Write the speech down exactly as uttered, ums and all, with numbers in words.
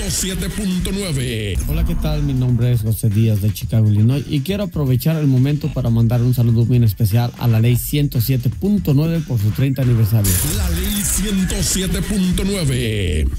siete punto nueve. Hola, ¿qué tal? Mi nombre es José Díaz de Chicago, Illinois, y quiero aprovechar el momento para mandar un saludo bien especial a la ley ciento siete punto nueve por su treinta aniversario. La ley ciento siete punto nueve.